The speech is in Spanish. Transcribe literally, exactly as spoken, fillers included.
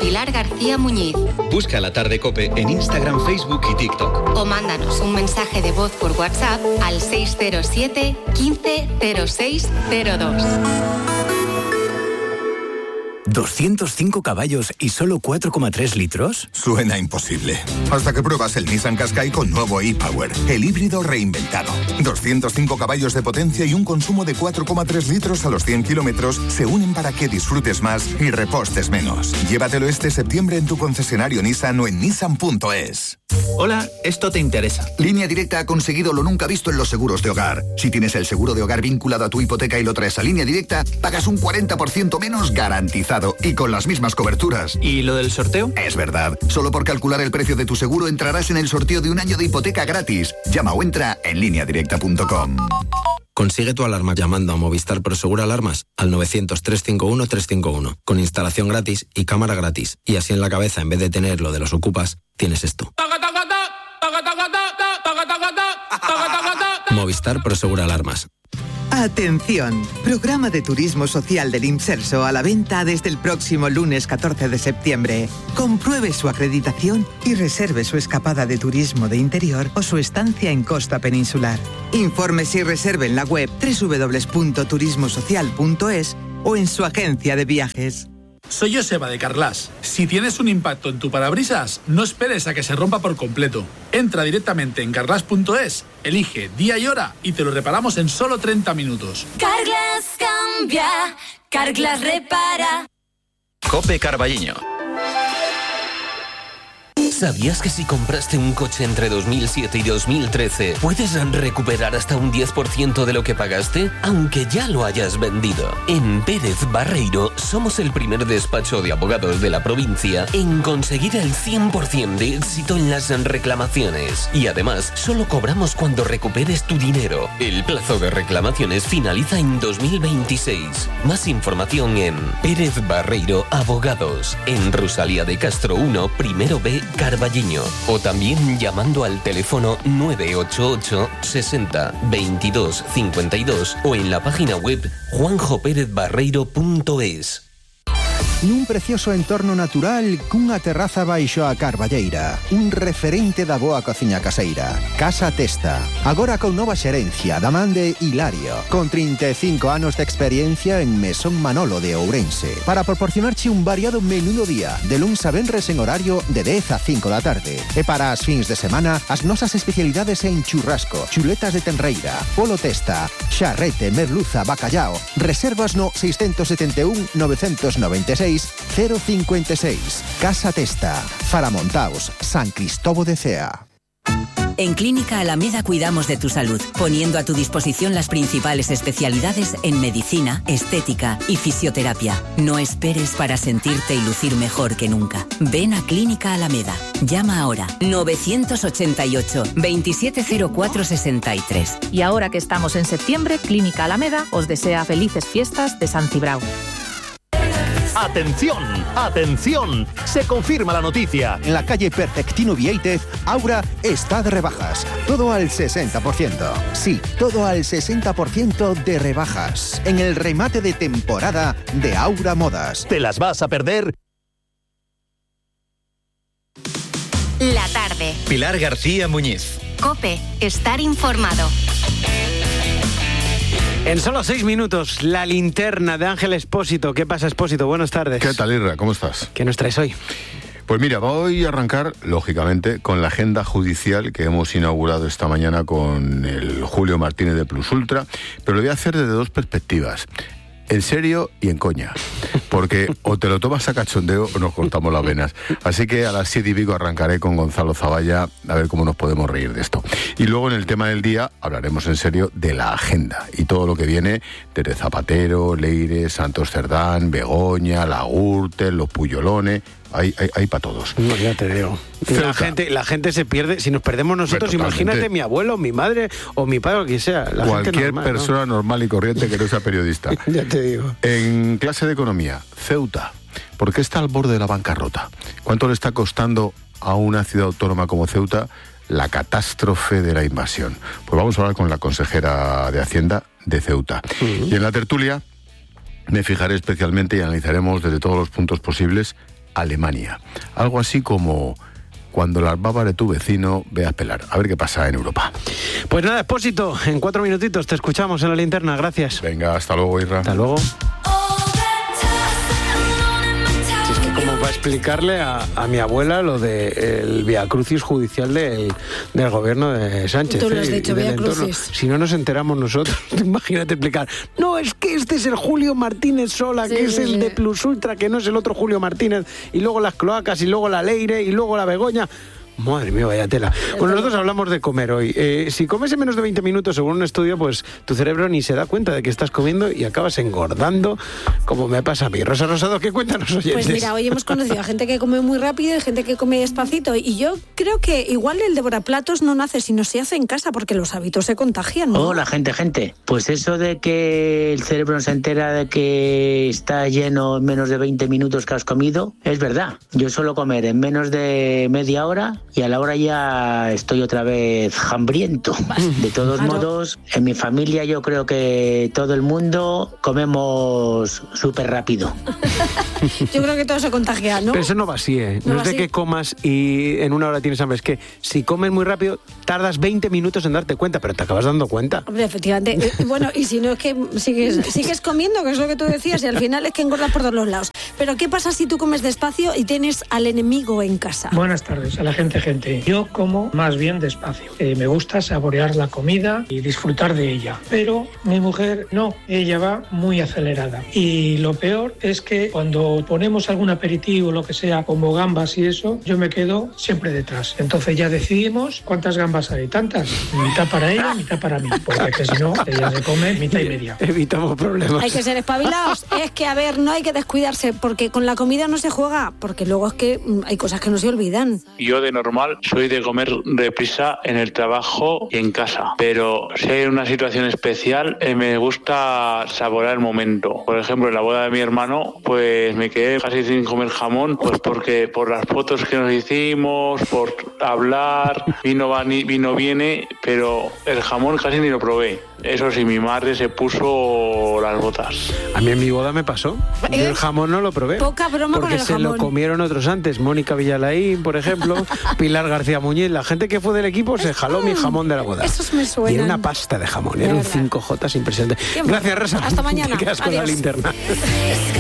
Pilar García Muñiz. Busca La Tarde COPE en Instagram, Facebook y TikTok. O mándanos un mensaje de voz por WhatsApp al seis cero siete, quince, cero seis cero dos. ¿doscientos cinco caballos y solo cuatro coma tres litros? Suena imposible. Hasta que pruebas el Nissan Qashqai con nuevo e-Power, el híbrido reinventado. doscientos cinco caballos de potencia y un consumo de cuatro coma tres litros a los cien kilómetros se unen para que disfrutes más y repostes menos. Llévatelo este septiembre en tu concesionario Nissan o en nissan punto es. Hola, esto te interesa. Línea Directa ha conseguido lo nunca visto en los seguros de hogar. Si tienes el seguro de hogar vinculado a tu hipoteca y lo traes a Línea Directa, pagas un cuarenta por ciento menos garantizado y con las mismas coberturas. ¿Y lo del sorteo? Es verdad. Solo por calcular el precio de tu seguro entrarás en el sorteo de un año de hipoteca gratis. Llama o entra en línea directa punto com. Consigue tu alarma llamando a Movistar Prosegur Alarmas al novecientos, trescientos cincuenta y uno, trescientos cincuenta y uno, con instalación gratis y cámara gratis. Y así en la cabeza, en vez de tener lo de los ocupas, tienes esto. Movistar Prosegur Alarmas. Atención, programa de turismo social del Imserso a la venta desde el próximo lunes catorce de septiembre. Compruebe su acreditación y reserve su escapada de turismo de interior o su estancia en costa peninsular. Infórmese y reserve en la web doble u doble u doble u punto turismo social punto es o en su agencia de viajes. Soy Joseba de Carglass. Si tienes un impacto en tu parabrisas, no esperes a que se rompa por completo. Entra directamente en carglass punto es, elige día y hora y te lo reparamos en solo treinta minutos. Carglass cambia, Carglass repara. COPE Carballiño. ¿Sabías que si compraste un coche entre dos mil siete y dos mil trece puedes recuperar hasta un diez por ciento de lo que pagaste, aunque ya lo hayas vendido? En Pérez Barreiro somos el primer despacho de abogados de la provincia en conseguir el cien por ciento de éxito en las reclamaciones. Y además, solo cobramos cuando recuperes tu dinero. El plazo de reclamaciones finaliza en dos mil veintiséis. Más información en Pérez Barreiro Abogados, en Rosalía de Castro uno, primero B, Carballiño, o también llamando al teléfono nueve ocho ocho, sesenta, veintidós, cincuenta y dos o en la página web juanjo pérez barreiro punto es. Nun precioso entorno natural cunha terraza baixo a carballeira. Un referente da boa cociña caseira. Casa Testa. Agora con nova xerencia da man de Hilario. Con trinta e cinco anos de experiencia en Mesón Manolo de Ourense. Para proporcionarche un variado menú do día. De luns a venres en horario de dez a cinco da tarde. E para as fins de semana, as nosas especialidades en churrasco, chuletas de tenreira, polo testa, xarrete, merluza, bacallao. Reservas no seis sete un, nove nove seis, cero cinco seis. Casa Testa, Faramontaos, San Cristóbal de Cea. En Clínica Alameda cuidamos de tu salud, poniendo a tu disposición las principales especialidades en medicina, estética y fisioterapia. No esperes para sentirte y lucir mejor que nunca. Ven a Clínica Alameda. Llama ahora novecientos ochenta y ocho, veintisiete cero cuatro sesenta y tres. Y ahora que estamos en septiembre, Clínica Alameda os desea felices fiestas de San Cibrao. ¡Atención! ¡Atención! Se confirma la noticia. En la calle Perfectino Vieitez, Aura está de rebajas. Todo al sesenta por ciento. Sí, todo al sesenta por ciento de rebajas. En el remate de temporada de Aura Modas. ¿Te las vas a perder? La tarde. Pilar García Muñiz. COPE. Estar informado. En solo seis minutos, la linterna de Ángel Expósito. ¿Qué pasa, Expósito? Buenas tardes. ¿Qué tal, Irra? ¿Cómo estás? ¿Qué nos traes hoy? Pues mira, voy a arrancar, lógicamente, con la agenda judicial que hemos inaugurado esta mañana con el Julio Martínez de Plus Ultra, pero lo voy a hacer desde dos perspectivas. En serio y en coña, porque o te lo tomas a cachondeo o nos cortamos las venas. Así que a las siete y pico arrancaré con Gonzalo Zavalla a ver cómo nos podemos reír de esto. Y luego en el tema del día hablaremos en serio de la agenda y todo lo que viene desde Zapatero, Leire, Santos Cerdán, Begoña, La Gürtel, los Puyolones. Hay, hay, hay para todos. No, ya te digo. La gente, la gente se pierde. Si nos perdemos nosotros, imagínate mi abuelo, mi madre o mi padre, o quien sea. La Cualquier gente normal, persona ¿no? normal y corriente que no sea periodista. Ya te digo. En clase de economía, Ceuta. ¿Por qué está al borde de la bancarrota? ¿Cuánto le está costando a una ciudad autónoma como Ceuta la catástrofe de la invasión? Pues vamos a hablar con la consejera de Hacienda de Ceuta. Uh-huh. Y en la tertulia me fijaré especialmente y analizaremos desde todos los puntos posibles Alemania. Algo así como cuando las babas de tu vecino veas pelar. A ver qué pasa en Europa. Pues nada, Expósito, en cuatro minutitos te escuchamos en la linterna. Gracias. Venga, hasta luego, Irra. Hasta luego. Como para explicarle a, a mi abuela lo del viacrucis judicial del, del gobierno de Sánchez. Tú lo has ¿eh? dicho, viacrucis. Si no nos enteramos nosotros, imagínate explicar. No, es que este es el Julio Martínez Sola, sí, que es sí, el sí. de Plus Ultra, que no es el otro Julio Martínez, y luego las cloacas, y luego la Leire, y luego la Begoña. Madre mía, vaya tela. Bueno, nosotros hablamos de comer hoy. Eh, si comes en menos de veinte minutos, según un estudio, pues tu cerebro ni se da cuenta de que estás comiendo y acabas engordando, como me pasa a mí. Rosa Rosado, ¿qué cuéntanos, oyentes? Pues mira, hoy hemos conocido a gente que come muy rápido y gente que come despacito. Y yo creo que igual el devoraplatos no nace, sino se hace en casa, porque los hábitos se contagian, ¿no? Hola, gente, gente. Pues eso de que el cerebro no se entera de que está lleno en menos de veinte minutos que has comido, es verdad. Yo suelo comer en menos de media hora y a la hora ya estoy otra vez hambriento. De todos claro. modos, en mi familia yo creo que todo el mundo comemos súper rápido. Yo creo que todo se contagia, ¿no? Pero eso no va así, ¿eh? No, no es de así. Que comas y en una hora tienes hambre. Es que si comes muy rápido, tardas veinte minutos en darte cuenta, pero te acabas dando cuenta. Hombre, efectivamente. Bueno, y si no es que sigues, sigues comiendo, que es lo que tú decías, y al final es que engordas por todos los lados. Pero ¿qué pasa si tú comes despacio y tienes al enemigo en casa? Buenas tardes a la gente, gente. Yo como más bien despacio. Eh, me gusta saborear la comida y disfrutar de ella. Pero mi mujer no, ella va muy acelerada. Y lo peor es que cuando ponemos algún aperitivo o lo que sea, como gambas y eso, yo me quedo siempre detrás. Entonces ya decidimos cuántas gambas hay. Tantas. Mitad para ella, mitad para mí. Porque que si no, ella se come mitad y media. Evitamos problemas. Hay que ser espabilados. Es que, a ver, no hay que descuidarse, porque con la comida no se juega, porque luego es que hay cosas que no se olvidan. Yo de normal soy de comer deprisa en el trabajo y en casa, pero si hay una situación especial eh, me gusta saborear el momento. Por ejemplo, en la boda de mi hermano pues me quedé casi sin comer jamón, pues porque por las fotos que nos hicimos, por hablar, vino, vino viene, pero el jamón casi ni lo probé. Eso sí, mi madre se puso las botas. A mí en mi boda me pasó. Yo el jamón no lo probé. Poca broma con el jamón. Porque se lo comieron otros antes. Mónica Villalaín, por ejemplo, Pilar García Muñiz. La gente que fue del equipo se jaló mi jamón de la boda. Esos me suenan. Y era una pasta de jamón. Era un cinco jotas impresionante. Gracias, Rosa. Hasta mañana. Te quedas con Adiós. La linterna.